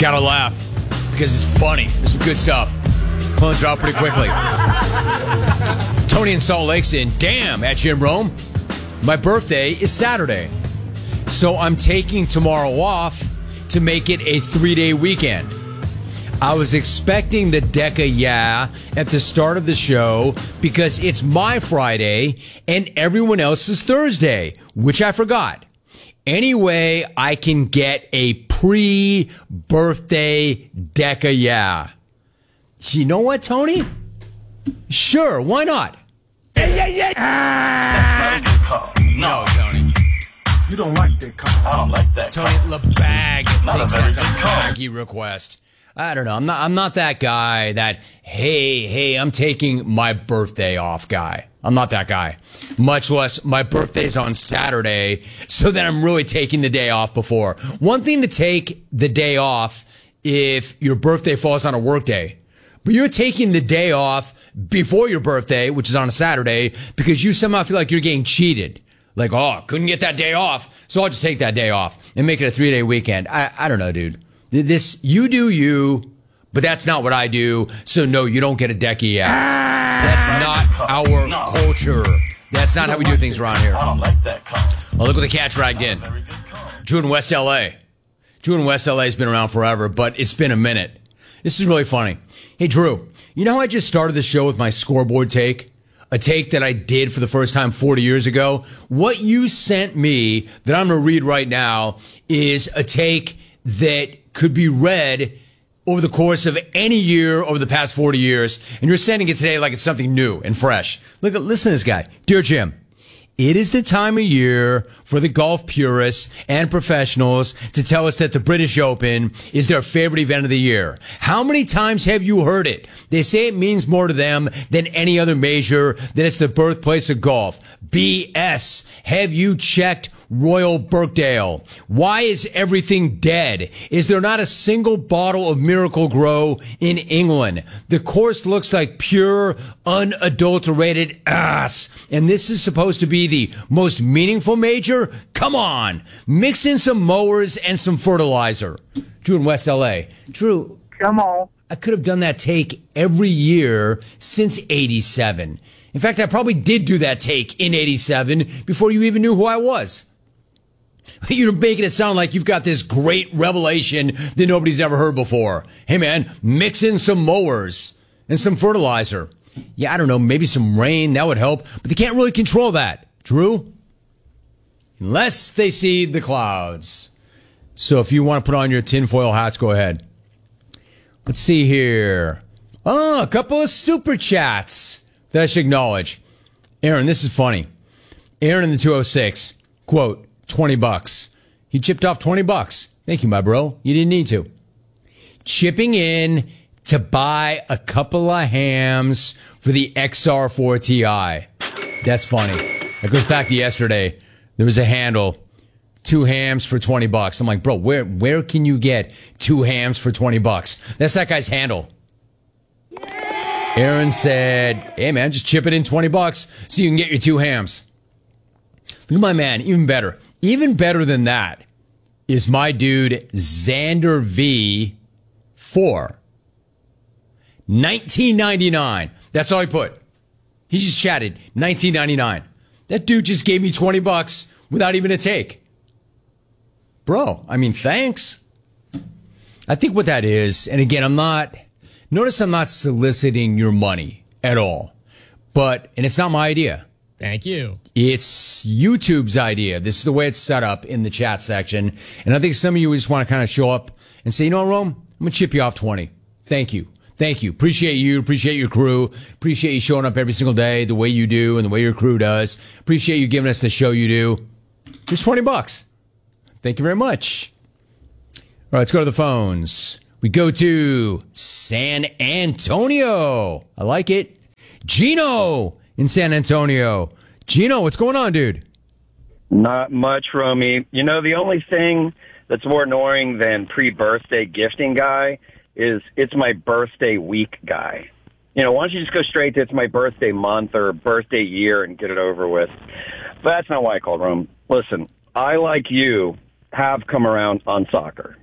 Gotta laugh because it's funny. There's some good stuff. Clones are out pretty quickly. Tony in Salt Lake saying, damn, at Jim Rome, my birthday is Saturday. So I'm taking tomorrow off to make it a 3-day weekend. I was expecting the Deca Yeah at the start of the show because it's my Friday and everyone else's Thursday, which I forgot. Anyway, I can get a pre-birthday Deca Yeah. You know what, Tony? Sure, why not? That's not a good call. No, Tony. You don't like that call. I don't like that Tony call. LeBag Not a thinks very that's a good call. baggy request. I don't know. I'm not that guy that, hey, I'm taking my birthday off guy. I'm not that guy. Much less my birthday's on Saturday, so that I'm really taking the day off before. One thing to take the day off if your birthday falls on a work day. But you're taking the day off before your birthday, which is on a Saturday, because you somehow feel like you're getting cheated. Like, oh, couldn't get that day off, so I'll just take that day off and make it a 3-day weekend. I don't know, dude. This, you do you, but that's not what I do, so no, you don't get a decky yet. That's not our culture. That's not how we do things around here. I don't like that call. Oh, look what the cat dragged in. Drew in West L.A. Drew in West L.A. has been around forever, but it's been a minute. This is really funny. Hey, Drew, you know how I just started the show with my scoreboard take? A take that I did for the first time 40 years ago? What you sent me that I'm going to read right now is a take that could be read over the course of any year over the past 40 years. And you're sending it today like it's something new and fresh. Listen to this guy. Dear Jim, it is the time of year for the golf purists and professionals to tell us that the British Open is their favorite event of the year. How many times have you heard it? They say it means more to them than any other major, that it's the birthplace of golf. BS. Have you checked Royal Birkdale? Why is everything dead? Is there not a single bottle of Miracle Grow in England? The course looks like pure, unadulterated ass. And this is supposed to be the most meaningful major? Come on. Mix in some mowers and some fertilizer. Drew in West LA. Drew. Come on. I could have done that take every year since 87. In fact, I probably did do that take in 87 before you even knew who I was. You're making it sound like you've got this great revelation that nobody's ever heard before. Hey, man, mix in some mowers and some fertilizer. Yeah, I don't know, maybe some rain, that would help. But they can't really control that, Drew. Unless they see the clouds. So if you want to put on your tinfoil hats, go ahead. Let's see here. Oh, a couple of super chats that I should acknowledge. Aaron, this is funny. Aaron in the 206, quote, $20. He chipped off $20. Thank you, my bro. You didn't need to. Chipping in to buy a couple of hams for the XR4 Ti. That's funny. That goes back to yesterday. There was a handle, 2 hams for $20. I'm like, bro, where can you get 2 hams for $20? That's that guy's handle. Aaron said, hey, man, just chip it in $20 so you can get your 2 hams. Look at my man, even better. Even better than that is my dude, Xander V. 4. $19.99. That's all he put. He just chatted, $19.99. That dude just gave me $20 without even a take. Bro, I mean, thanks. I think what that is, and again, I'm not soliciting your money at all. And it's not my idea. Thank you. It's YouTube's idea. This is the way it's set up in the chat section. And I think some of you just want to kind of show up and say, you know what, Rome? I'm going to chip you off 20. Thank you. Thank you. Appreciate you. Appreciate your crew. Appreciate you showing up every single day the way you do and the way your crew does. Appreciate you giving us the show you do. Just $20. Thank you very much. All right, let's go to the phones. We go to San Antonio. I like it. Gino in San Antonio. Gino, what's going on, dude? Not much, Romy. You know, the only thing that's more annoying than pre-birthday gifting guy is it's my birthday week guy. You know, why don't you just go straight to it's my birthday month or birthday year and get it over with? But that's not why I called, Rome. Listen, I, like you, have come around on soccer.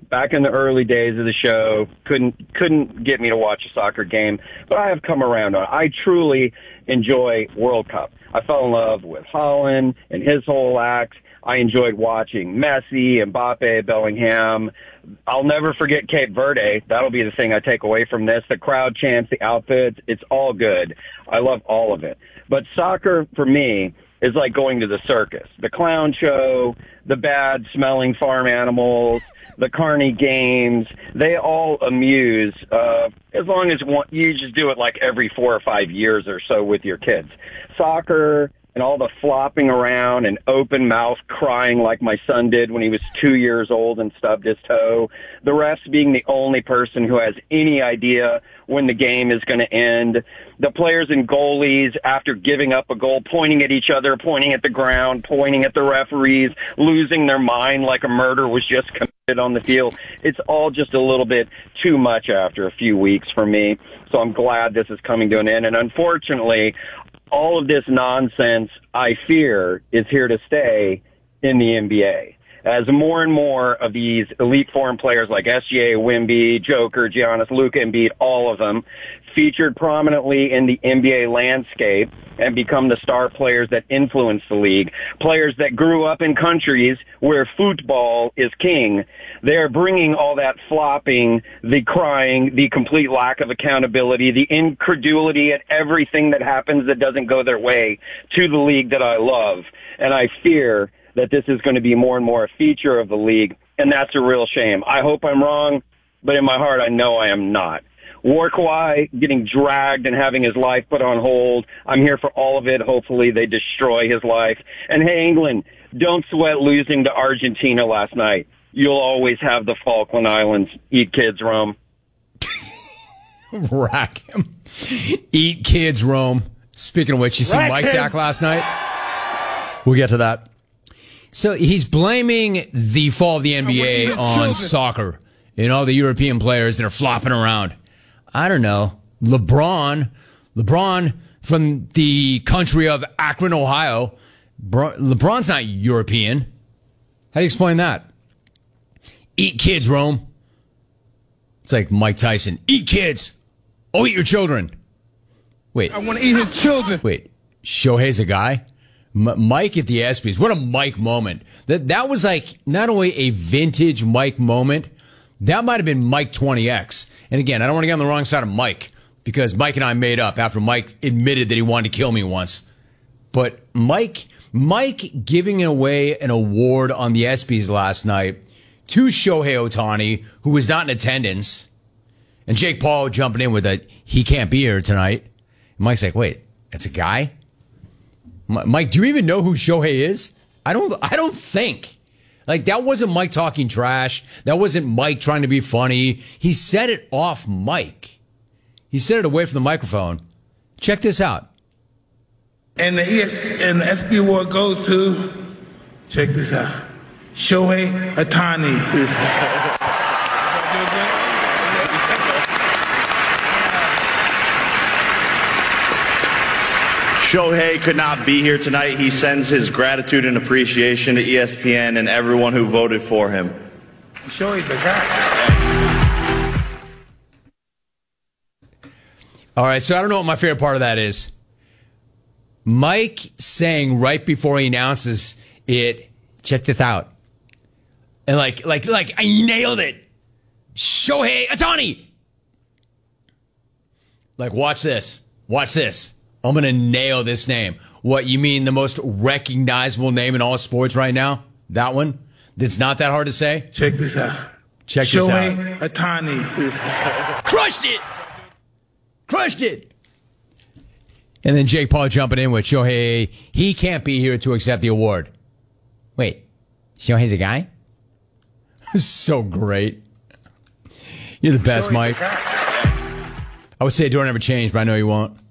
back in the early days of the show, couldn't get me to watch a soccer game, but I have come around on it. I truly enjoy World Cup. I fell in love with Haaland and his whole act. I enjoyed watching Messi, Mbappe, Bellingham. I'll never forget Cape Verde. That'll be the thing I take away from this. The crowd chants, the outfits, it's all good. I love all of it. But soccer, for me, is like going to the circus. The clown show, the bad-smelling farm animals, the carny games, they all amuse as long as you just do it like every 4 or 5 years or so with your kids. Soccer and all the flopping around and open mouth crying like my son did when he was 2 years old and stubbed his toe. The refs being the only person who has any idea when the game is going to end. The players and goalies, after giving up a goal, pointing at each other, pointing at the ground, pointing at the referees, losing their mind like a murder was just committed on the field. It's all just a little bit too much after a few weeks for me. So I'm glad this is coming to an end. And unfortunately, all of this nonsense, I fear, is here to stay in the NBA. As more and more of these elite foreign players like SGA, Wemby, Joker, Giannis, Luka, Embiid, all of them, featured prominently in the NBA landscape and become the star players that influence the league, players that grew up in countries where football is king. They're bringing all that flopping, the crying, the complete lack of accountability, the incredulity at everything that happens that doesn't go their way to the league that I love. And I fear that this is going to be more and more a feature of the league, and that's a real shame. I hope I'm wrong, but in my heart I know I am not. War Kawhi getting dragged and having his life put on hold. I'm here for all of it. Hopefully they destroy his life. And hey, England, don't sweat losing to Argentina last night. You'll always have the Falkland Islands. Eat kids, Rome. Rack him. Eat kids, Rome. Speaking of which, you see Mike's act last night? We'll get to that. So he's blaming the fall of the NBA on soccer and all the European players that are flopping around. I don't know. LeBron from the country of Akron, Ohio. LeBron's not European. How do you explain that? Eat kids, Rome. It's like Mike Tyson. Eat kids. Oh, eat your children. Wait. I want to eat his children. Wait. Shohei's a guy? Mike at the ESPYs. What a Mike moment. That was like not only a vintage Mike moment, that might have been Mike 20X. And again, I don't want to get on the wrong side of Mike because Mike and I made up after Mike admitted that he wanted to kill me once. But Mike giving away an award on the ESPYs last night to Shohei Ohtani, who was not in attendance, and Jake Paul jumping in with a, he can't be here tonight. And Mike's like, wait, that's a guy? Mike, do you even know who Shohei is? I don't think. Like, that wasn't Mike talking trash. That wasn't Mike trying to be funny. He said it off mic. He said it away from the microphone. Check this out. And the ESPY award goes to, check this out, Shohei Ohtani. Shohei could not be here tonight. He sends his gratitude and appreciation to ESPN and everyone who voted for him. Shohei's the guy. All right, so I don't know what my favorite part of that is. Mike saying right before he announces it, check this out. And like I nailed it. Shohei Ohtani. Like, watch this. Watch this. I'm going to nail this name. What, you mean the most recognizable name in all sports right now? That one? That's not that hard to say? Check this out. Check this out. Shohei Ohtani. Crushed it! Crushed it! And then Jake Paul jumping in with Shohei. He can't be here to accept the award. Wait, Shohei's a guy? So great. You're the best, Mike. I would say the door never changed, but I know you won't.